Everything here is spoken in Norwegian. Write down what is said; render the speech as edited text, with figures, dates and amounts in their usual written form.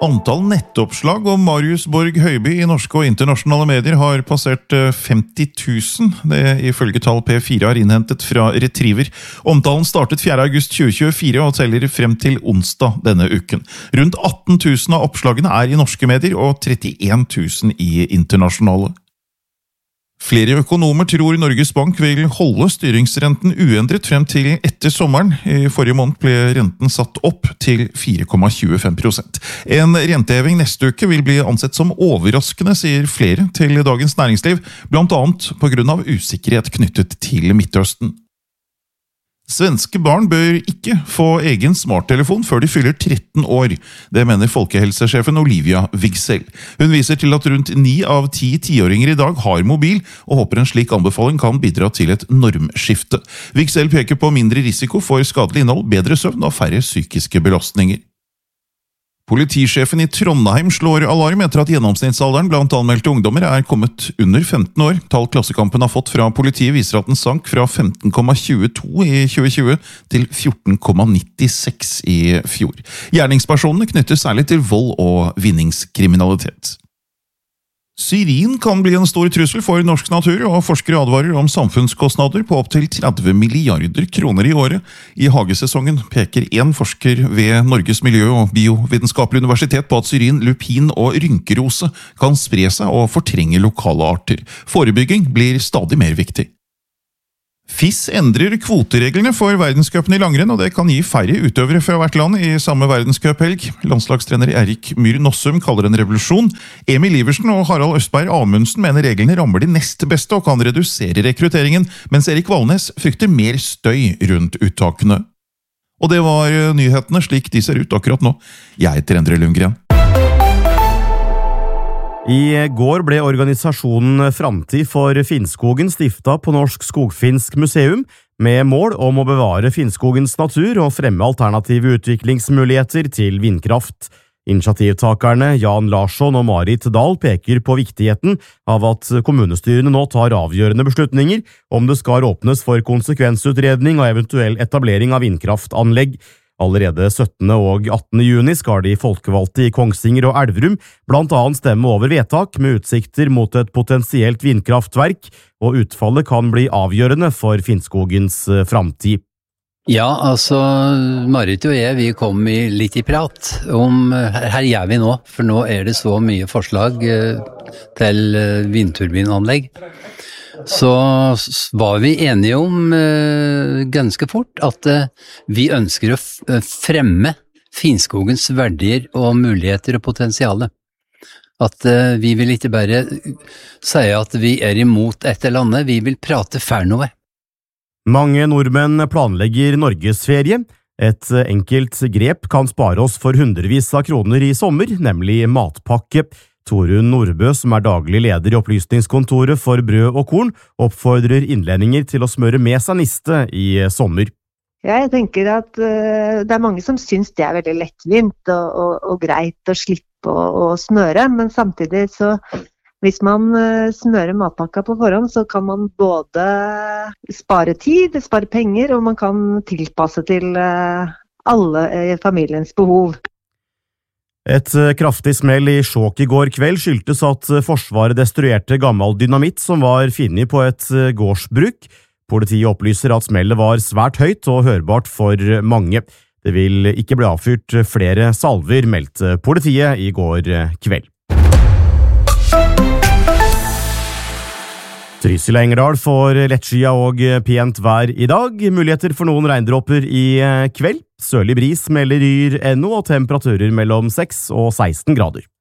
Antall nettoppslag om Marius Borg Høiby i norske og internasjonale medier har passert 50 000, det ifølge tall P4 har innhentet fra Retriever. Omtalen startet 4. august 2024 og teller frem til onsdag denne uken. Rundt 18 000 av oppslagene er i norske medier og 31 000 i internasjonale. Flere økonomer tror Norges Bank vil holde styringsrenten uendret frem til etter sommeren. I forrige måned ble renten satt opp til 4,25%. En renteheving neste uke vil bli ansett som overraskende, sier flere til Dagens Næringsliv, blant annet på grunn av usikkerhet knyttet til Midtøsten. Svenske barn bør ikke få egen smarttelefon før de fyller 13 år. Det mener folkehelsesjefen Olivia Wigsell. Hun viser til at rundt 9 av 10 10-åringer i dag har mobil, og håper en slik anbefaling kan bidra til et normskifte. Wigsell peker på mindre risiko for skadelig innhold, bedre søvn og færre psykiske belastninger. Politisjefen i Trondheim slår alarm etter at gjennomsnittsalderen blant anmeldte ungdommer er kommet under 15 år. Tall Klassekampen har fått fra politiet viser at den sank fra 15,22 i 2020 til 14,96 i fjor. Gjerningspersonene knyttes særlig til vold og vinningskriminalitet. Syrin kan bli en stor trussel for norsk natur, og forskere advarer om samfunnskostnader på opp til 30 milliarder kroner i året. I hagesesongen peker en forsker ved Norges miljø- og biovitenskapelige universitet på at syrin, lupin og rynkerose kan spre seg og fortrenge lokale arter. Forebygging blir stadig mer viktig. FIS endrer kvotereglene for verdenscupen i langrenn, og det kan gi færre utøvere fra hvert land i samme verdenscuphelg. Landslagstrener Erik Myhr Nossum kaller det en revolusjon. Emil Iversen og Harald Østberg Amundsen mener reglene rammer de neste beste og kan redusere rekrutteringen, mens Erik Valnes frykter mer støy rundt uttakene. Og det var nyhetene slik de ser ut akkurat nå. Jeg heter Endre Lundgren. I går ble organisasjonen Framtid for Finnskogen stiftet på Norsk Skogfinsk Museum, med mål om å bevare Finnskogens natur og fremme alternative utviklingsmuligheter til vindkraft. Initiativtakerne Jan Larsson og Marit Dahl peker på viktigheten av at kommunestyrene nå tar avgjørende beslutninger om det skal åpnes for konsekvensutredning og eventuell etablering av vindkraftanlegg. Allerede 17. og 18. juni skal de folkevalgte i Kongsvinger og Elverum blant annet stemme over vedtak med utsikter mot et potensielt vindkraftverk, og utfallet kan bli avgjørende for Finnskogens framtid. Ja, altså, Marit og jeg, vi kom litt i prat om, her gjør vi nå, for nå er det så mye forslag til vindturbinanlegg. Så var vi enige om ganske fort at vi ønsker å fremme Finnskogens verdier og muligheter og potensiale. At vi vil ikke bare si at vi er imot et eller annet, vi vil prate for noe. Mange nordmenn planlegger norgesferie. Et enkelt grep kan spare oss for hundrevis av kroner i sommer, nemlig matpakke. Torunn Nordbø, som er daglig leder i opplysningskontoret for brød og korn, oppfordrer innlendinger til å smøre med seg niste i sommer. Jeg tenker at det er mange som syns det er veldig lettvint og greit å slippe å smøre, men samtidig så hvis man smører matpakka på forhånd, så kan man både spare tid, spare penger, og man kan tilpasse til alle familiens behov. Et kraftig smell i Skjåk i går kveld skyldtes at Forsvaret destruerte gammel dynamitt som var funnet på et gårdsbruk. Politiet opplyser at smellet var svært høyt og hørbart for mange. Det vil ikke bli avfyrt flere salver, meldte politiet i går kveld. Trysil og Engerdal får lettskyet og pent vær i dag. Muligheter for noen regndråper i kveld. Sørlig bris melder Yr NO og temperaturer mellom 6 og 16 grader.